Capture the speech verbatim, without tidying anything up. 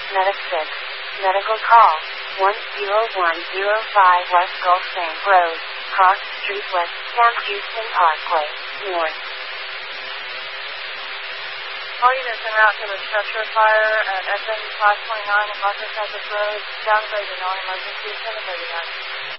Medic six. Medical call. one zero one zero five West Gulf Bank Road, Cross Street West, Camp Houston Parkway, North. All units en route to the structure fire at S M five twenty-nine and Marcus Campus Road. Downgrade to non-emergency. seven thirty-nine.